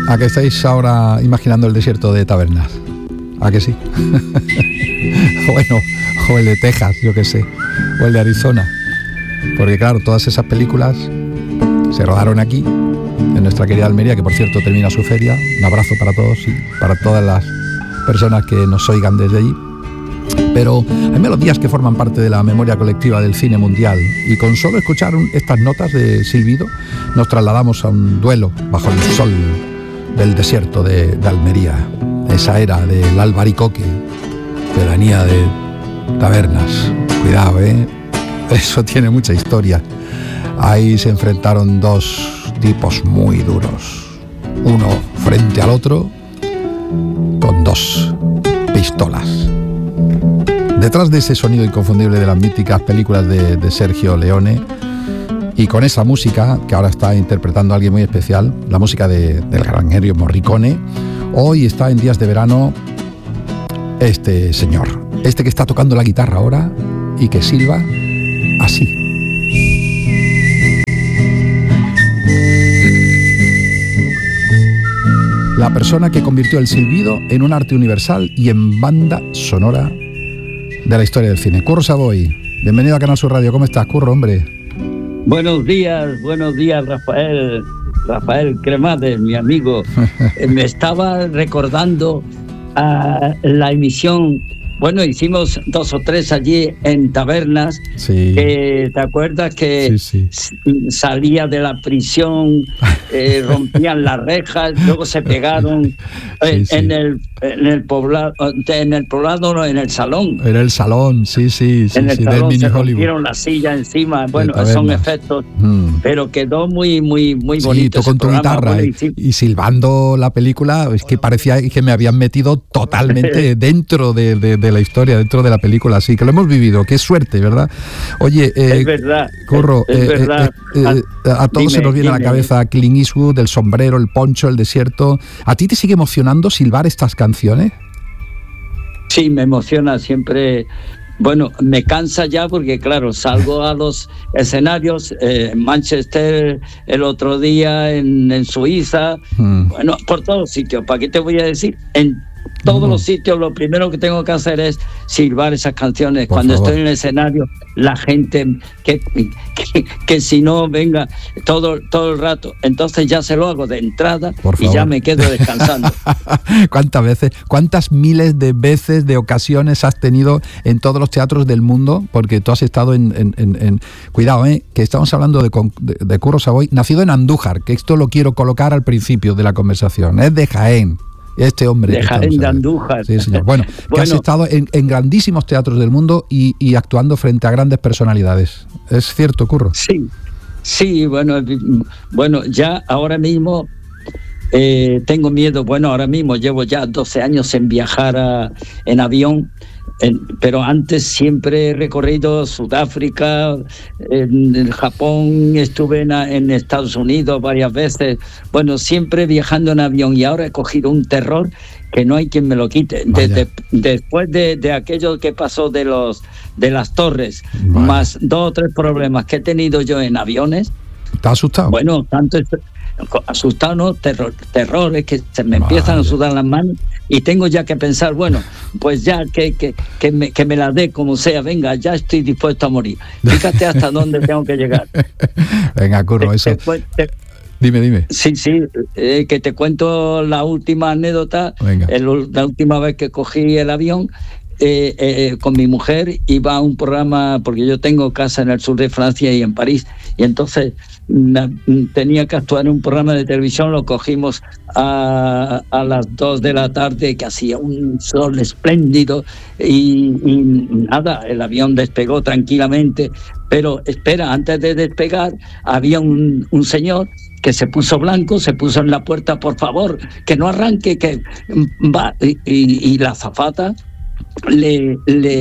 ¿A que estáis ahora imaginando el desierto de Tabernas? ¿A que sí? Bueno, o el de Texas, yo qué sé, o el de Arizona. Porque claro, todas esas películas se rodaron aquí, en nuestra querida Almería, que por cierto termina su feria. Un abrazo para todos y para todas las personas que nos oigan desde allí. Pero hay melodías que forman parte de la memoria colectiva del cine mundial, y con solo escuchar estas notas de silbido nos trasladamos a un duelo bajo el sol del desierto de Almería, esa era del albaricoque, pedanía de Tabernas. Cuidado, eso tiene mucha historia. Ahí se enfrentaron dos tipos muy duros, uno frente al otro con dos pistolas. Detrás de ese sonido inconfundible de las míticas películas de Sergio Leone, y con esa música que ahora está interpretando alguien muy especial, la música del gran Ennio Morricone, hoy está en Días de Verano este señor, este que está tocando la guitarra ahora y que silba así. La persona que convirtió el silbido en un arte universal y en banda sonora de la historia del cine. Curro Savoy, bienvenido a Canal Sur Radio. ¿Cómo estás, Curro, hombre? Buenos días, Rafael Cremades, mi amigo. Me estaba recordando la emisión. Bueno, hicimos 2 o 3 allí en Tabernas. Sí. ¿Te acuerdas que sí. Salía de la prisión, rompían las rejas, luego se pegaron sí. en el poblado, no, en el salón. Era el salón, sí. En el salón del se Mini rompieron la silla encima. Bueno, son efectos, pero quedó muy bonito. Sí, tú con tu guitarra y silbando la película, es que parecía que me habían metido totalmente dentro de la historia, dentro de la película, así que lo hemos vivido. Qué suerte, ¿verdad? Oye, es verdad, Curro, es verdad. A todos se nos viene a la cabeza Clint Eastwood, el sombrero, el poncho, el desierto. ¿A ti te sigue emocionando silbar estas canciones? Sí, me emociona siempre. Bueno, me cansa ya porque, claro, salgo a los escenarios, en Manchester, el otro día en Suiza, bueno, por todos sitios. ¿Para qué te voy a decir? En todos los sitios lo primero que tengo que hacer es silbar esas canciones. Por Cuando favor. Estoy en el escenario, la gente que si no venga todo el rato, entonces ya se lo hago de entrada y ya me quedo descansando. ¿Cuántas miles de veces, de ocasiones has tenido en todos los teatros del mundo? Porque tú has estado en cuidado, que estamos hablando de Curro Savoy, nacido en Andújar, que esto lo quiero colocar al principio de la conversación, es de Jaén. Este hombre de Jaén de Andújar. Sí, señor. Bueno, que has estado en grandísimos teatros del mundo y actuando frente a grandes personalidades. ¿Es cierto, Curro? Sí, bueno, ya ahora mismo tengo miedo. Bueno, ahora mismo llevo ya 12 años en viajar en avión, pero antes siempre he recorrido Sudáfrica, en Japón, estuve en Estados Unidos varias veces. Bueno, siempre viajando en avión, y ahora he cogido un terror que no hay quien me lo quite. Después de aquello que pasó de las torres, más 2 o 3 problemas que he tenido yo en aviones. ¿Estás asustado? Bueno, tanto asustado, no, terror, es que se me empiezan a sudar las manos y tengo ya que pensar, bueno, pues ya que me la dé como sea, venga, ya estoy dispuesto a morir. Fíjate hasta dónde tengo que llegar. Venga, Curro, eso. Dime. Sí, que te cuento la última anécdota. La última vez que cogí el avión, con mi mujer iba a un programa, porque yo tengo casa en el sur de Francia y en París, y entonces tenía que actuar en un programa de televisión. Lo cogimos a las 2 de la tarde, que hacía un sol espléndido, y nada, el avión despegó tranquilamente, pero espera, antes de despegar había un señor que se puso blanco, se puso en la puerta, por favor, que no arranque, que va, y la azafata le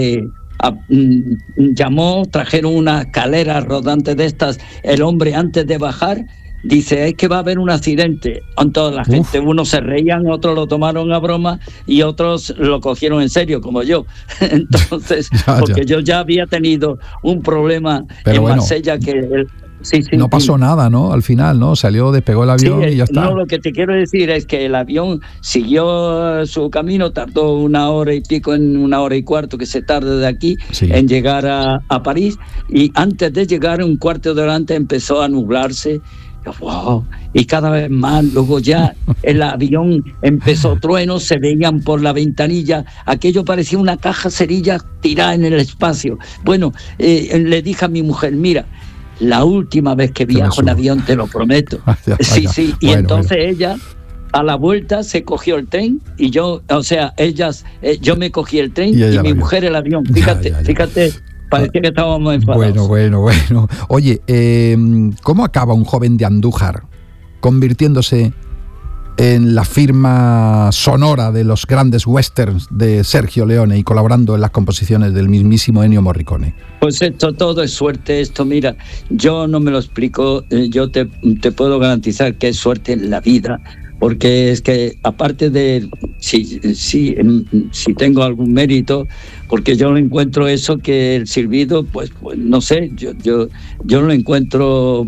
llamó, trajeron una escalera rodante de estas. El hombre, antes de bajar, dice, es que va a haber un accidente con toda la gente. Unos se reían, otros lo tomaron a broma y otros lo cogieron en serio, como yo. Entonces, porque yo ya había tenido un problema en Marsella, que no pasó nada, ¿no? Al final, ¿no? Despegó el avión y ya está. No, lo que te quiero decir es que el avión siguió su camino, tardó 1 hora y pico, en 1 hora y cuarto que se tarda de aquí en llegar a París, y antes de llegar, un cuarto de hora antes, empezó a nublarse. Wow. Y cada vez más, luego ya el avión empezó truenos, se veían por la ventanilla, aquello parecía una caja cerilla tirada en el espacio. Bueno, le dije a mi mujer, mira, la última vez que viajo en avión, te lo prometo. Sí, y bueno, entonces ella a la vuelta se cogió el tren y yo, yo me cogí el tren y mi mujer el avión. Fíjate. Parecía que estábamos enfadados. Bueno. Oye, ¿cómo acaba un joven de Andújar convirtiéndose en la firma sonora de los grandes westerns de Sergio Leone y colaborando en las composiciones del mismísimo Ennio Morricone? Pues todo es suerte. Mira, yo no me lo explico. Yo te puedo garantizar que es suerte en la vida. Porque es que, aparte de si tengo algún mérito, porque yo lo encuentro eso, que el silbido, pues no sé, yo lo encuentro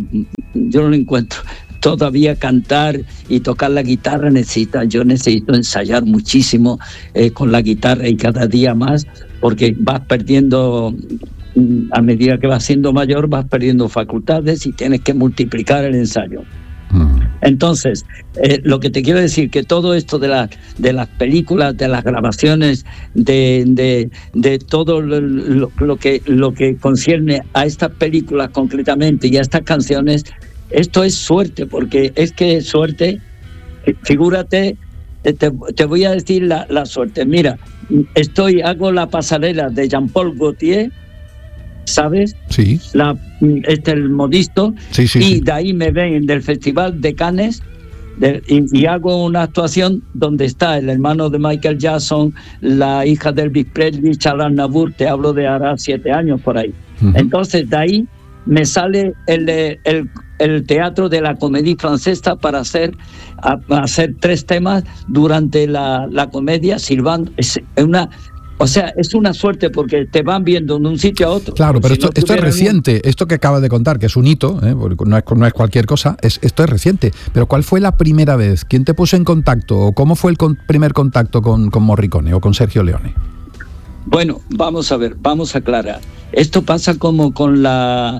todavía cantar y tocar la guitarra yo necesito ensayar muchísimo con la guitarra, y cada día más, porque vas perdiendo, a medida que vas siendo mayor, vas perdiendo facultades y tienes que multiplicar el ensayo. Entonces, lo que te quiero decir, que todo esto de las películas, de las grabaciones, de todo lo que concierne a estas películas concretamente y a estas canciones, esto es suerte, porque es que suerte, figúrate, te voy a decir la suerte. Mira, hago la pasarela de Jean-Paul Gaultier, ¿sabes? Sí. El modisto, y de ahí me ven del Festival de Cannes, y hago una actuación donde está el hermano de Michael Jackson, la hija de Elvis Presley, Charles Aznavour, te hablo de hará 7 años por ahí. Uh-huh. Entonces de ahí me sale el teatro de la Comédie Francesa para hacer 3 temas durante la comedia, silbando. Es una suerte, porque te van viendo de un sitio a otro. Claro, pero esto es reciente. Esto que acabas de contar, que es un hito, porque no es cualquier cosa, esto es reciente. Pero ¿cuál fue la primera vez? ¿Quién te puso en contacto? ¿O cómo fue el primer contacto con Morricone o con Sergio Leone? Bueno, vamos a ver, vamos a aclarar. Esto pasa como con la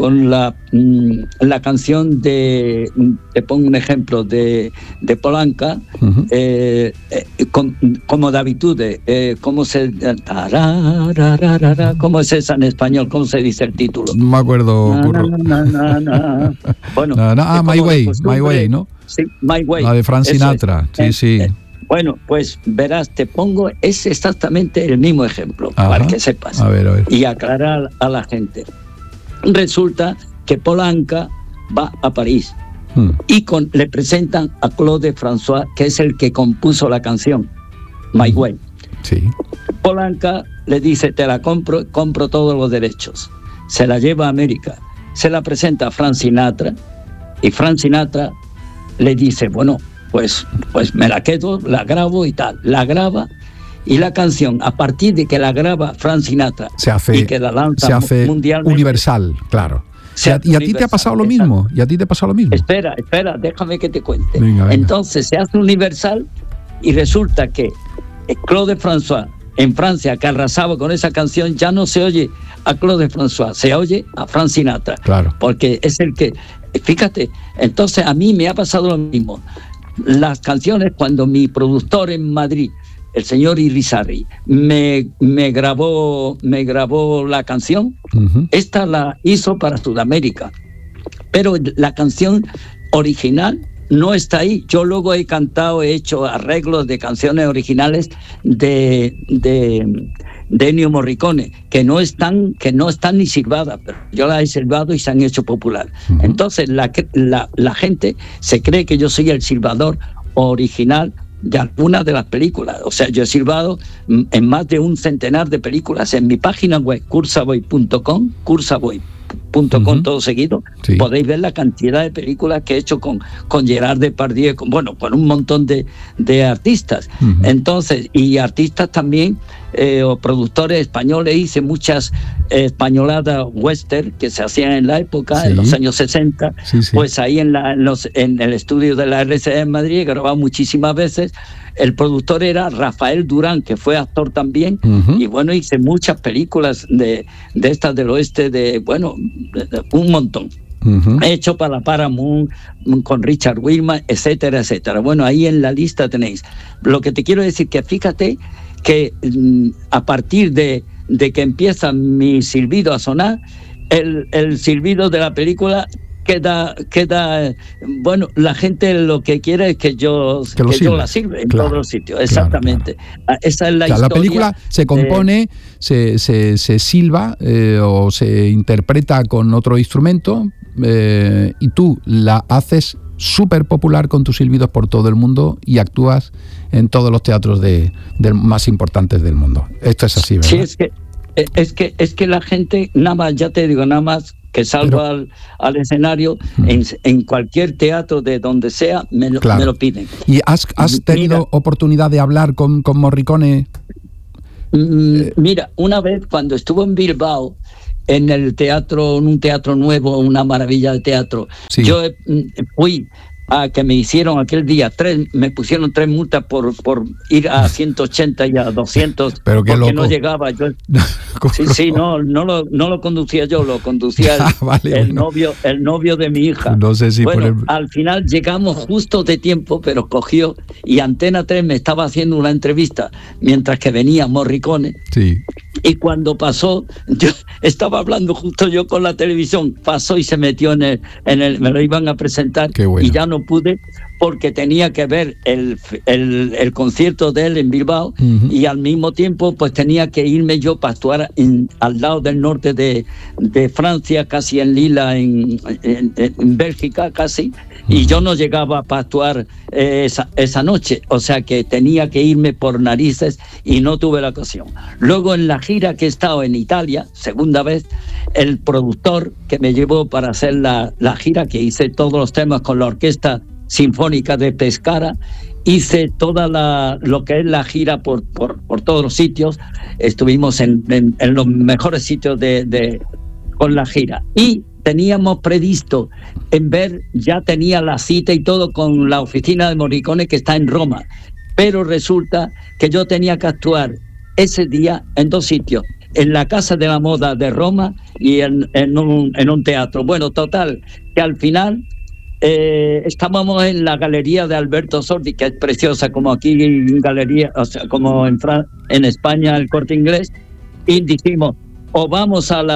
canción te pongo un ejemplo, de Polanca, uh-huh. Como Davitude, ¿cómo es esa en español? ¿Cómo se dice el título? No me acuerdo. Bueno, My Way, ¿no? Sí, My Way. La de Frank Sinatra, sí. Bueno, pues verás, te pongo, es exactamente el mismo ejemplo, ajá, para que sepas. A ver. Y aclarar a la gente. Resulta que Polanca va a París y le presentan a Claude François, que es el que compuso la canción My Way. Sí. Polanca le dice, te la compro todos los derechos. Se la lleva a América, se la presenta a Frank Sinatra, y Frank Sinatra le dice, bueno, pues me la quedo, la grabo y tal. La graba, y la canción, a partir de que la graba Frank Sinatra y que la lanza mundialmente, universal, claro. ¿Y a ti te ha pasado lo mismo? Espera, déjame que te cuente. Venga. Entonces se hace universal, y resulta que Claude François en Francia, que arrasaba con esa canción, ya no se oye a Claude François, se oye a Frank Sinatra. Claro. Porque es el que... Fíjate, entonces a mí me ha pasado lo mismo. Las canciones, cuando mi productor en Madrid, el señor Irizarry, me grabó la canción, uh-huh. Esta la hizo para Sudamérica, pero la canción original no está ahí. Yo luego he hecho arreglos de canciones originales de Ennio Morricone, que no están ni silbadas, pero yo las he silbado y se han hecho popular. Uh-huh. Entonces la gente se cree que yo soy el silbador original de algunas de las películas. O sea, yo he silbado en más de un centenar de películas. En mi página web, cursavoy.com, uh-huh. Todo seguido, sí. Podéis ver la cantidad de películas que he hecho con Gerard Depardieu, con un montón de artistas. Uh-huh. Entonces, y artistas también o productores españoles, hice muchas españoladas western que se hacían en la época, en los años 60, pues ahí en el estudio de la RCA en Madrid he grabado muchísimas veces. El productor era Rafael Durán, que fue actor también, y bueno, hice muchas películas de estas del oeste, un montón. He hecho para la Paramount, con Richard Wilman, etcétera, etcétera. Bueno, ahí en la lista tenéis. Lo que te quiero decir que fíjate que a partir de que empieza mi silbido a sonar, el silbido de la película queda bueno, la gente lo que quiere es que yo la sirva en todos los sitios, exactamente. Claro. Esa es la historia. La película se compone, se silba o se interpreta con otro instrumento, y tú la haces súper popular con tus silbidos por todo el mundo y actúas en todos los teatros más importantes del mundo. Esto es así, ¿verdad? Sí, es que la gente, nada más que salgo al escenario, en cualquier teatro de donde sea, me lo piden. ¿Y has tenido oportunidad de hablar con Morricone? Mira, una vez cuando estuvo en Bilbao, en un teatro nuevo, una maravilla de teatro, yo fui a que me hicieron aquel día me pusieron 3 multas por ir a 180 y a 200 porque loco. No llegaba yo. No lo conducía yo, lo conducía el novio de mi hija. No sé si al final llegamos justo de tiempo, pero cogió y Antena 3 me estaba haciendo una entrevista mientras que venía Morricone. Sí. Y cuando pasó, yo estaba hablando justo yo con la televisión, pasó y se metió en el me lo iban a presentar. Qué bueno. Y ya no pude porque tenía que ver el concierto de él en Bilbao, y al mismo tiempo pues tenía que irme yo para actuar al lado del norte de Francia, casi en Lila, en Bélgica casi, y yo no llegaba para actuar esa noche, o sea que tenía que irme por narices y no tuve la ocasión. Luego en la gira que he estado en Italia, segunda vez, el productor que me llevó para hacer la gira, que hice todos los temas con la Orquesta Sinfónica de Pescara, hice toda lo que es la gira por todos los sitios, estuvimos en los mejores sitios con la gira, y teníamos previsto ya tenía la cita y todo con la oficina de Morricone que está en Roma, pero resulta que yo tenía que actuar ese día en 2 sitios, en la Casa de la Moda de Roma y en un teatro. Bueno, total, que al final estábamos en la galería de Alberto Sordi, que es preciosa, como aquí en galería, o sea, como en España el Corte Inglés, y dijimos, o vamos a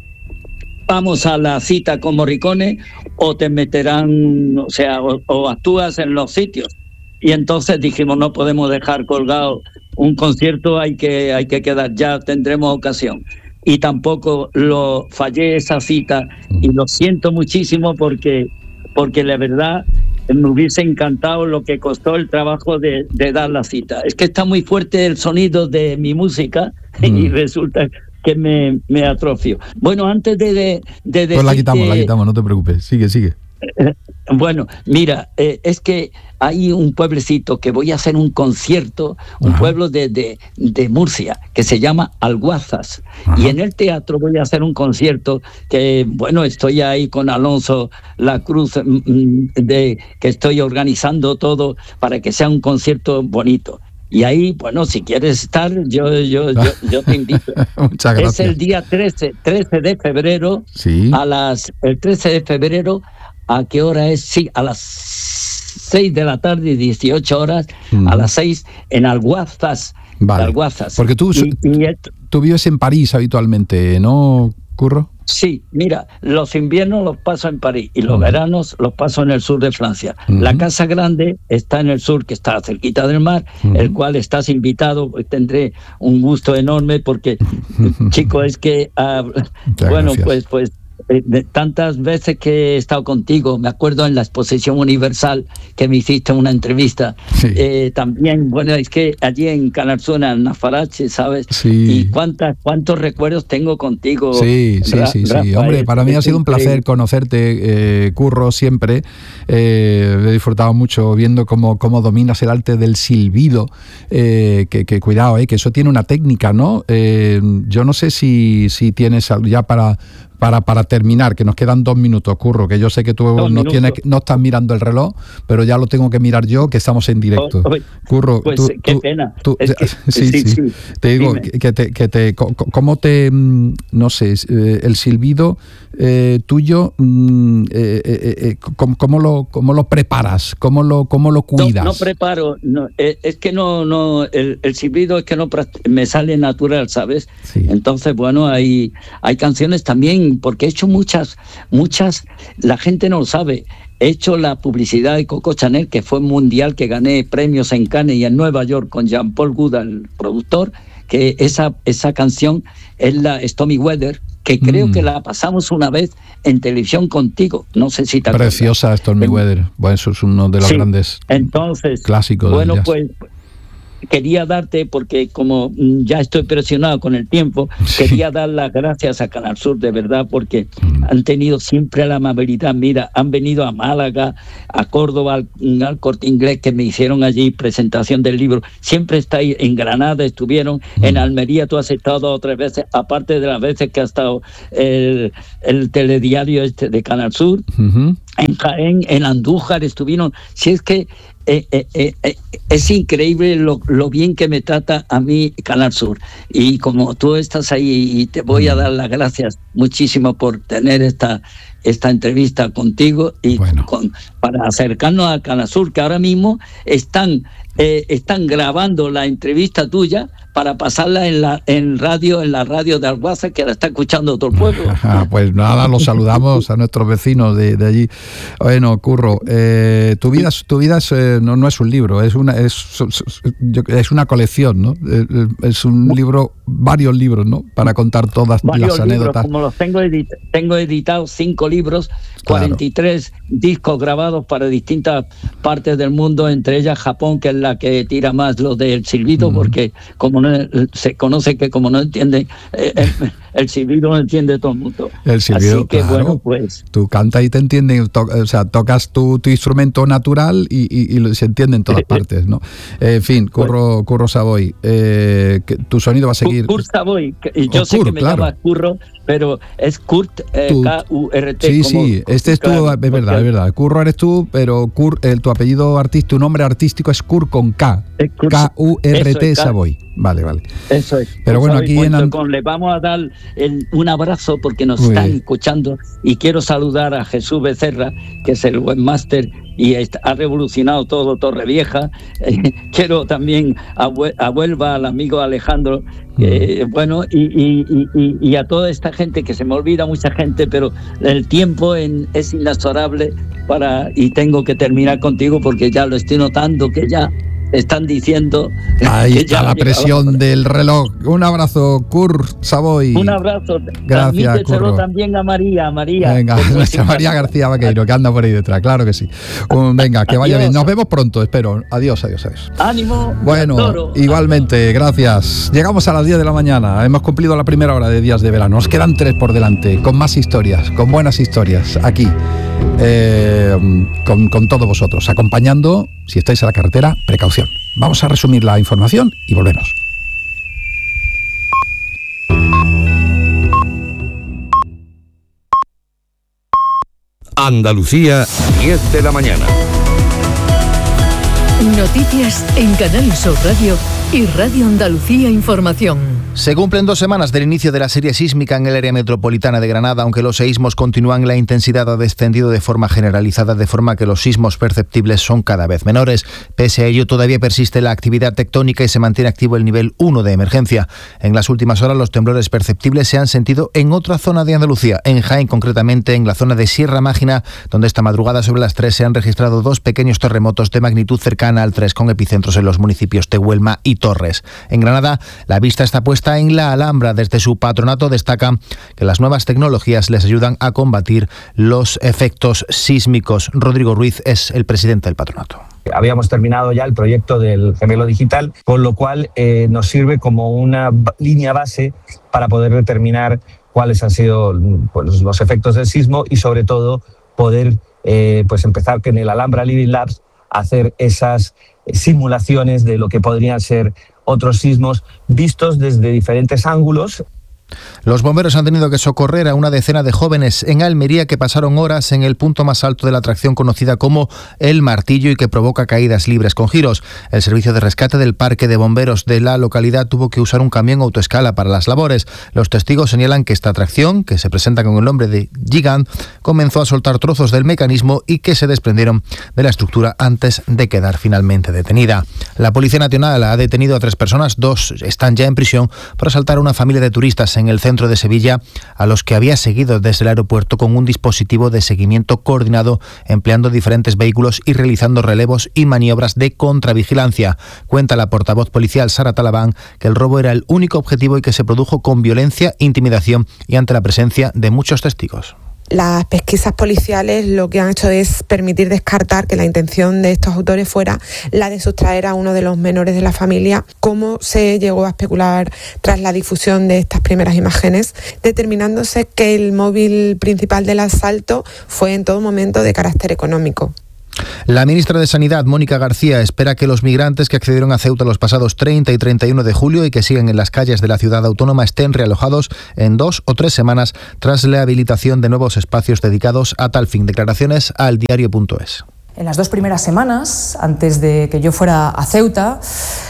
la cita con Morricone, o te meterán, o sea, o actúas en los sitios. Y entonces dijimos, no podemos dejar colgado un concierto, hay que quedar, ya tendremos ocasión. Y tampoco fallé esa cita, y lo siento muchísimo porque la verdad me hubiese encantado lo que costó el trabajo de dar la cita. Es que está muy fuerte el sonido de mi música y resulta que me atrofio. Bueno, antes de pues la quitamos, no te preocupes. Sigue. Bueno, mira, es que hay un pueblecito que voy a hacer un concierto, un pueblo de Murcia, que se llama Alguazas. Y en el teatro voy a hacer un concierto que, bueno, estoy ahí con Alonso La Cruz, que estoy organizando todo para que sea un concierto bonito. Y ahí, bueno, si quieres estar, yo te invito. Muchas gracias. Es el día 13 de febrero, sí. El 13 de febrero, ¿a qué hora es? Sí, a las 6 de la tarde, 18 horas, a las 6 en Alguazas. Vale. Alguazas. Porque tú vives en París habitualmente, ¿no, Curro? Sí, mira, los inviernos los paso en París y los veranos los paso en el sur de Francia. La Casa Grande está en el sur, que está cerquita del mar, el cual estás invitado, pues tendré un gusto enorme porque, chico, es que, bueno, gracias. pues de tantas veces que he estado contigo, me acuerdo en la Exposición Universal que me hiciste una entrevista. Sí. También, bueno, es que allí en Canal Sur, en Nafarache, ¿sabes? Sí. Y cuántos recuerdos tengo contigo. Sí. Hombre, para mí ha sido un placer conocerte, Curro, siempre. He disfrutado mucho viendo cómo dominas el arte del silbido. Que cuidado, que eso tiene una técnica, ¿no? Yo no sé si tienes ya para terminar, que nos quedan 2 minutos, Curro, que yo sé que tú no estás mirando el reloj, pero ya lo tengo que mirar yo, que estamos en directo. Curro, pues qué pena. Sí. Te digo, ¿cómo te, no sé, el silbido tuyo, ¿cómo lo preparas? ¿Cómo lo cuidas? No preparo, es que el silbido es que no me sale natural, ¿sabes? Sí. Entonces, bueno, hay canciones también, porque he hecho muchas, la gente no lo sabe. He hecho la publicidad de Coco Chanel, que fue mundial, que gané premios en Cannes y en Nueva York con Jean-Paul Gaultier, el productor, que esa canción es la Stormy Weather, que creo que la pasamos una vez en televisión contigo. No sé si te acuerdas. Preciosa Stormy Weather. Bueno, eso es uno de los grandes clásicos. Bueno, pues quería darte, porque como ya estoy presionado con el tiempo, quería dar las gracias a Canal Sur, de verdad, porque han tenido siempre la amabilidad. Mira, han venido a Málaga, a Córdoba, al Corte Inglés, que me hicieron allí presentación del libro. Siempre está ahí, en Granada estuvieron, en Almería tú has estado 2 o 3 veces, aparte de las veces que ha estado el telediario de Canal Sur. En Jaén, en Andújar estuvieron. Si es que es increíble lo bien que me trata a mí Canal Sur, y como tú estás ahí, y te voy a dar las gracias muchísimo por tener esta entrevista contigo y para acercarnos a Canal Sur, que ahora mismo están grabando la entrevista tuya para pasarla en la radio de Alguaza, que la está escuchando todo el pueblo. Pues nada, los saludamos a nuestros vecinos de allí. Bueno, Curro, tu vida no es un libro, es una colección, ¿no? Es un libro, varios libros, ¿no? Para contar todas las anécdotas. Como los tengo editados 5 libros, 43 discos grabados para distintas partes del mundo, entre ellas Japón, que es la que tira más lo del silbido, porque como se conoce que como no entiende el silbido, no entiende todo el mundo. El silbido, así que bueno, pues tú cantas y te entienden, tocas tu instrumento natural y se entiende en todas partes, ¿no? En fin, Curro Savoy, tu sonido va a seguir. Kurt Savoy, yo sé que me llamas Curro, pero es Kurt, K-U-R-T. Sí, este es tú, es verdad. Curro eres tú, pero tu apellido artístico, tu nombre artístico es Kurt con K. K-U-R-T Savoy. Vale. Eso es. Pero bueno, aquí le vamos a dar un abrazo, porque nos están escuchando, y quiero saludar a Jesús Becerra, que es el webmaster y ha revolucionado todo Torrevieja. Quiero también a Huelva, al amigo Alejandro, bueno, y a toda esta gente, que se me olvida mucha gente, pero el tiempo es inexorable y tengo que terminar contigo, porque ya lo estoy notando, que ya están diciendo. Ahí está la presión del reloj. Un abrazo, Kurt Savoy. Un abrazo. Gracias, Curro. También a María. Venga, nuestra María García Vaqueiro, que anda por ahí detrás, claro que sí. Venga, que vaya bien. Nos vemos pronto, espero. Adiós. Ánimo. Bueno, igualmente, gracias. Llegamos a las 10 de la mañana. Hemos cumplido la primera hora de Días de Verano. Nos quedan 3 por delante, con más historias, con buenas historias, aquí, con todos vosotros, acompañando. Si estáis a la carretera, precaución. Vamos a resumir la información y volvemos. Andalucía, 10 de la mañana. Noticias en Canal Sur Radio y Radio Andalucía Información. Se cumplen 2 semanas del inicio de la serie sísmica en el área metropolitana de Granada. Aunque los seísmos continúan, la intensidad ha descendido de forma generalizada, de forma que los sismos perceptibles son cada vez menores. Pese a ello, todavía persiste la actividad tectónica y se mantiene activo el nivel 1 de emergencia. En las últimas horas, los temblores perceptibles se han sentido en otra zona de Andalucía, en Jaén, concretamente en la zona de Sierra Mágina, donde esta madrugada sobre las 3 se han registrado 2 pequeños terremotos de magnitud cercana al 3, con epicentros en los municipios de Huelma y torres. En Granada, la vista está puesta en la Alhambra. Desde su patronato destacan que las nuevas tecnologías les ayudan a combatir los efectos sísmicos. Rodrigo Ruiz es el presidente del patronato. Habíamos terminado ya el proyecto del gemelo digital, con lo cual nos sirve como una línea base para poder determinar cuáles han sido los efectos del sismo y sobre todo poder empezar que en el Alhambra Living Labs hacer esas simulaciones de lo que podrían ser otros sismos vistos desde diferentes ángulos. Los bomberos han tenido que socorrer a una decena de jóvenes en Almería que pasaron horas en el punto más alto de la atracción conocida como El Martillo y que provoca caídas libres con giros. El servicio de rescate del parque de bomberos de la localidad tuvo que usar un camión autoescala para las labores. Los testigos señalan que esta atracción, que se presenta con el nombre de Gigant, comenzó a soltar trozos del mecanismo y que se desprendieron de la estructura antes de quedar finalmente detenida. La Policía Nacional ha detenido a 3 personas, 2 están ya en prisión por asaltar a una familia de turistas en el centro de Sevilla, a los que había seguido desde el aeropuerto con un dispositivo de seguimiento coordinado empleando diferentes vehículos y realizando relevos y maniobras de contravigilancia. Cuenta la portavoz policial Sara Talabán que el robo era el único objetivo y que se produjo con violencia, intimidación y ante la presencia de muchos testigos. Las pesquisas policiales lo que han hecho es permitir descartar que la intención de estos autores fuera la de sustraer a uno de los menores de la familia, como se llegó a especular tras la difusión de estas primeras imágenes, determinándose que el móvil principal del asalto fue en todo momento de carácter económico. La ministra de Sanidad, Mónica García, espera que los migrantes que accedieron a Ceuta los pasados 30 y 31 de julio y que siguen en las calles de la ciudad autónoma estén realojados en 2 o 3 semanas tras la habilitación de nuevos espacios dedicados a tal fin. Declaraciones al diario.es. En las 2 primeras semanas, antes de que yo fuera a Ceuta,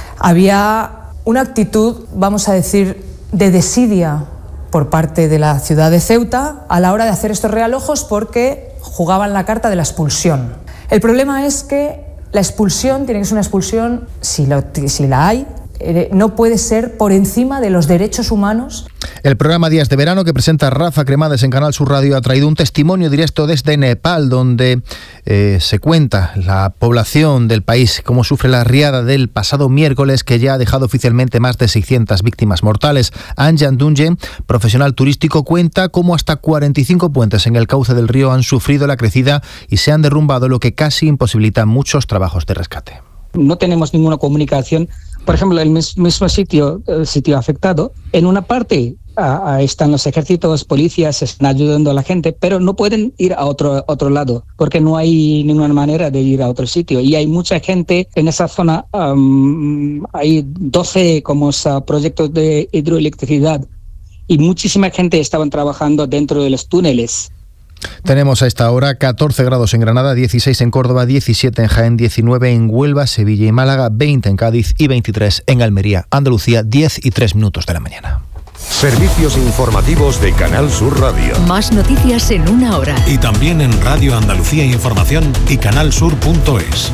había una actitud, vamos a decir, de desidia por parte de la ciudad de Ceuta a la hora de hacer estos realojos porque jugaban la carta de la expulsión. El problema es que la expulsión tiene que ser una expulsión, si la hay, no puede ser por encima de los derechos humanos. El programa Días de Verano que presenta Rafa Cremades en Canal Sur Radio ha traído un testimonio directo desde Nepal, donde se cuenta la población del país cómo sufre la riada del pasado miércoles, que ya ha dejado oficialmente más de 600 víctimas mortales. Anjan Dunje, profesional turístico, cuenta cómo hasta 45 puentes en el cauce del río han sufrido la crecida y se han derrumbado, lo que casi imposibilita muchos trabajos de rescate. No tenemos ninguna comunicación. Por ejemplo, el mismo sitio afectado, en una parte están los ejércitos, policías, están ayudando a la gente, pero no pueden ir a otro lado, porque no hay ninguna manera de ir a otro sitio. Y hay mucha gente en esa zona, hay 12 proyectos de hidroelectricidad, y muchísima gente estaban trabajando dentro de los túneles. Tenemos a esta hora 14 grados en Granada, 16 en Córdoba, 17 en Jaén, 19 en Huelva, Sevilla y Málaga, 20 en Cádiz y 23 en Almería, Andalucía, 10:03 de la mañana. Servicios informativos de Canal Sur Radio. Más noticias en una hora. Y también en Radio Andalucía Información y canalsur.es.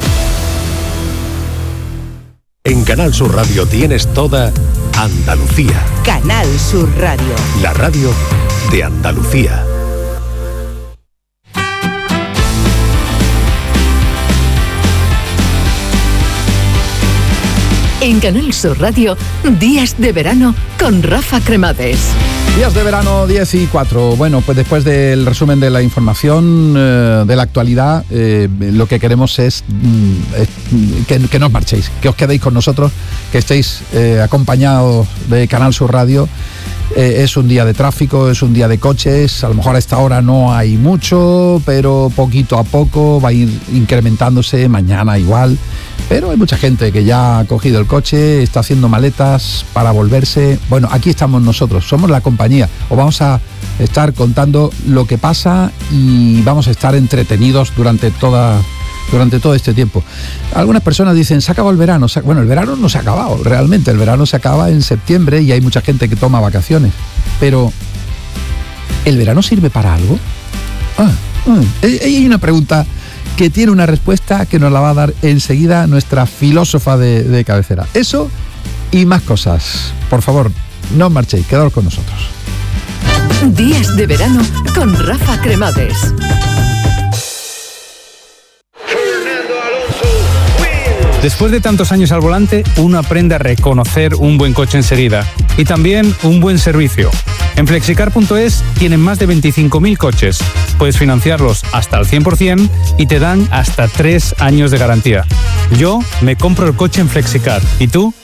En Canal Sur Radio tienes toda Andalucía. Canal Sur Radio. La radio de Andalucía. En Canal Sur Radio, Días de Verano con Rafa Cremades. Días de verano 10 y 4. Bueno, pues después del resumen de la información de la actualidad, lo que queremos es que no os marchéis, que os quedéis con nosotros, que estéis acompañados de Canal Sur Radio. Es un día de tráfico, es un día de coches, a lo mejor a esta hora no hay mucho, pero poquito a poco va a ir incrementándose, mañana igual, pero hay mucha gente que ya ha cogido el coche, está haciendo maletas para volverse. Bueno, aquí estamos nosotros, somos la compañía, os vamos a estar contando lo que pasa y vamos a estar entretenidos durante todo este tiempo. Algunas personas dicen, se ha acabado el verano. Bueno, el verano no se ha acabado, realmente. El verano se acaba en septiembre y hay mucha gente que toma vacaciones. Pero, ¿el verano sirve para algo? Hay una pregunta que tiene una respuesta que nos la va a dar enseguida nuestra filósofa de cabecera. Eso y más cosas. Por favor, no os marchéis, quedaos con nosotros. Días de Verano con Rafa Cremades. Después de tantos años al volante, uno aprende a reconocer un buen coche enseguida y también un buen servicio. En Flexicar.es tienen más de 25.000 coches. Puedes financiarlos hasta el 100% y te dan hasta 3 años de garantía. Yo me compro el coche en Flexicar. ¿Y tú?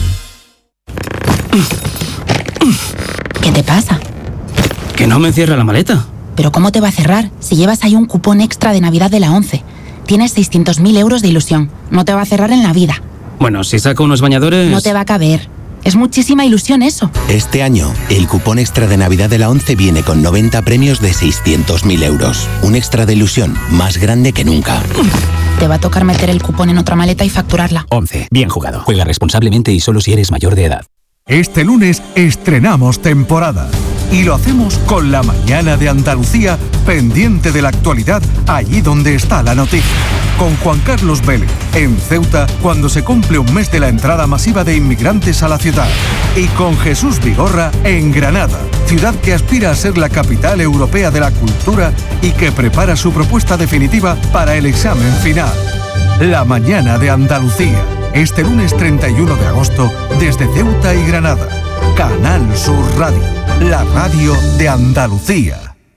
¿Qué te pasa? Que no me cierra la maleta. ¿Pero cómo te va a cerrar si llevas ahí un cupón extra de Navidad de la ONCE? Tienes 600.000 euros de ilusión. No te va a cerrar en la vida. Bueno, si saco unos bañadores... No te va a caber. Es muchísima ilusión eso. Este año, el cupón extra de Navidad de la ONCE viene con 90 premios de 600.000 euros. Un extra de ilusión más grande que nunca. Te va a tocar meter el cupón en otra maleta y facturarla. 11. Bien jugado. Juega responsablemente y solo si eres mayor de edad. Este lunes estrenamos temporada y lo hacemos con la mañana de Andalucía, pendiente de la actualidad allí donde está la noticia. Con Juan Carlos Vélez en Ceuta cuando se cumple un mes de la entrada masiva de inmigrantes a la ciudad. Y con Jesús Vigorra en Granada, ciudad que aspira a ser la capital europea de la cultura y que prepara su propuesta definitiva para el examen final. La mañana de Andalucía. Este lunes 31 de agosto, desde Ceuta y Granada. Canal Sur Radio, la radio de Andalucía.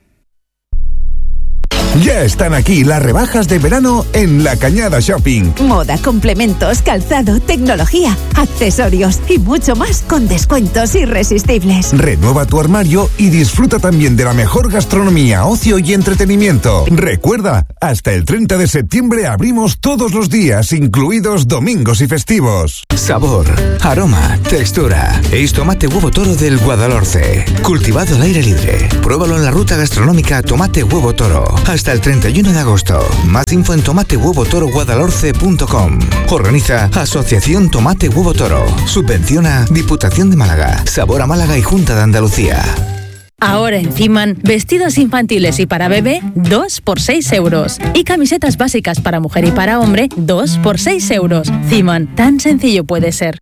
Ya están aquí las rebajas de verano en La Cañada Shopping. Moda, complementos, calzado, tecnología, accesorios y mucho más con descuentos irresistibles. Renueva tu armario y disfruta también de la mejor gastronomía, ocio y entretenimiento. Recuerda, hasta el 30 de septiembre abrimos todos los días, incluidos domingos y festivos. Sabor, aroma, textura. Es tomate huevo toro del Guadalhorce. Cultivado al aire libre. Pruébalo en la ruta gastronómica Tomate Huevo Toro. Hasta el 31 de agosto. Más info en tomatehuevotoroguadalhorce.com. Organiza Asociación Tomate Huevo Toro. Subvenciona Diputación de Málaga, Sabor a Málaga y Junta de Andalucía. Ahora en Ciman, vestidos infantiles y para bebé, 2 por 6 euros. Y camisetas básicas para mujer y para hombre, 2 por 6 euros. Ciman, tan sencillo puede ser.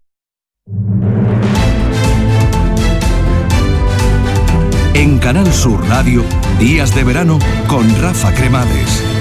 En Canal Sur Radio, Días de Verano con Rafa Cremades.